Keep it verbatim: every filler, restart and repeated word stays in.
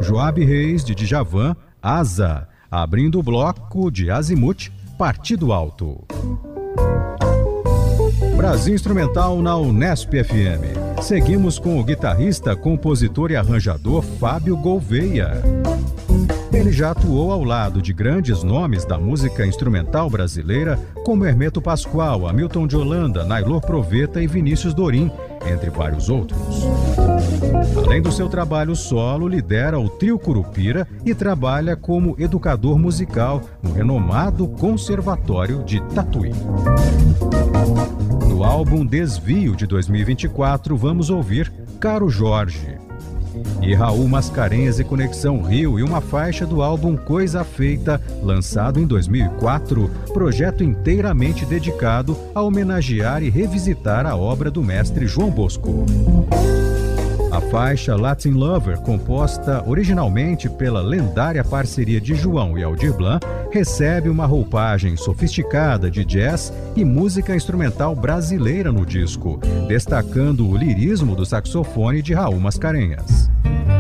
Joab Reis, de Djavan, Asa, abrindo o bloco de Azimuth, Partido Alto. Brasil Instrumental na Unesp F M. Seguimos com o guitarrista, compositor e arranjador Fábio Gouveia. Ele já atuou ao lado de grandes nomes da música instrumental brasileira, como Hermeto Pascoal, Hamilton de Holanda, Naylor Proveta e Vinícius Dorim, entre vários outros. Além do seu trabalho solo, lidera o Trio Curupira e trabalha como educador musical no renomado Conservatório de Tatuí. No álbum Desvio de dois mil e vinte e quatro, vamos ouvir Caro Jorge e Raul Mascarenhas e Conexão Rio, e uma faixa do álbum Coisa Feita, lançado em dois mil e quatro, projeto inteiramente dedicado a homenagear e revisitar a obra do mestre João Bosco. A faixa Latin Lover, composta originalmente pela lendária parceria de João e Aldir Blanc, recebe uma roupagem sofisticada de jazz e música instrumental brasileira no disco, destacando o lirismo do saxofone de Raul Mascarenhas.